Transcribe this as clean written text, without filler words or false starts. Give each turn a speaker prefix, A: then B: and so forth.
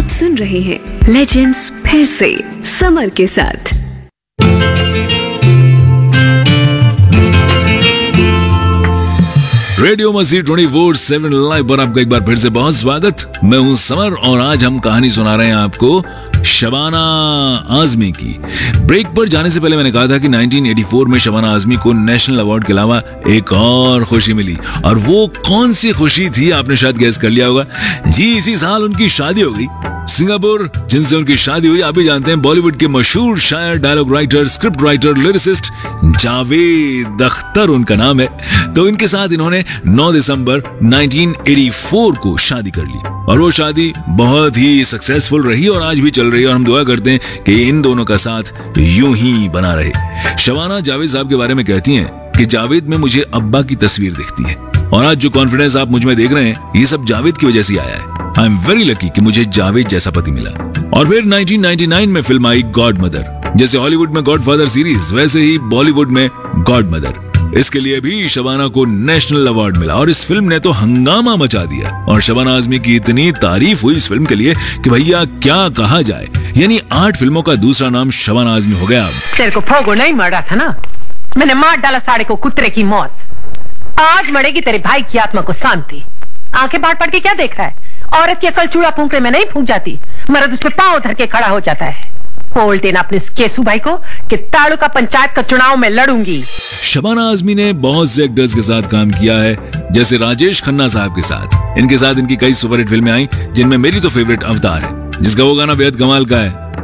A: सुन रहे हैं लेजेंड्स फिर से समर के साथ।
B: रेडियो मस्ती 24/7 लाइव पर आपका एक बार फिर से बहुत स्वागत। मैं हूं समर और आज हम कहानी सुना रहे हैं आपको शबाना आजमी की। ब्रेक पर जाने से पहले मैंने कहा था कि 1984 में शबाना आजमी को नेशनल अवार्ड के अलावा एक और खुशी मिली, और वो कौन सी खुशी थी आपने शायद गैस कर लिया होगा। जी, इसी साल उनकी शादी हो गई। सिंगापुर जिनसे उनकी शादी हुई आप भी जानते हैं, बॉलीवुड के मशहूर शायर, dialogue writer, script writer, lyricist Javed Akhtar उनका नाम है। तो इनके साथ इन्होंने 9 दिसंबर 1984 को शादी कर ली, और वो शादी बहुत ही सक्सेसफुल रही और आज भी चल रही है, और हम दुआ करते हैं कि इन दोनों का साथ यूं ही बना रहे। शबाना जावेद साहब के बारे में कहती हैं कि जावेद में मुझे अब्बा की तस्वीर दिखती है, और आज जो कॉन्फिडेंस आप मुझ में देख रहे हैं ये सब जावेद की वजह से आया है। आई एम वेरी लकी कि मुझे जावेद जैसा पति मिला। और फिर 1999 में फिल्म आई गॉड मदर। जैसे हॉलीवुड में गॉड फादर सीरीज, वैसे ही बॉलीवुड में गॉड मदर। इसके लिए भी शबाना को नेशनल अवार्ड मिला, और इस फिल्म ने तो हंगामा मचा दिया। और शबाना आजमी की इतनी तारीफ हुई इस फिल्म के लिए कि भैया क्या कहा जाए। यानी 8 फिल्मों का दूसरा नाम शबाना आजमी हो गया। अब
C: तेरे को फोगो नहीं मर रहा था ना, मैंने मार डाला साड़े को कुत्ते की मौत। आज मरेगी तेरे भाई की आत्मा को शांति। आंखें बाढ़ पड़ के क्या देख रहा है? औरत की अकल चूड़ा फूंकने में नहीं फूंक जाती, मर्द उस पे पांव धर के खड़ा हो जाता है। बोल देना अपने केसू भाई को कि ताड़ू का पंचायत का चुनाव में लड़ूंगी।
B: शबाना आजमी ने बहुत से एक्टर्स के साथ काम किया है, जैसे राजेश खन्ना साहब के साथ। इनके साथ इनकी कई सुपरहिट फिल्में आई, जिनमें मेरी तो फेवरेट अवतार है, जिसका वो गाना बेहद कमाल का है,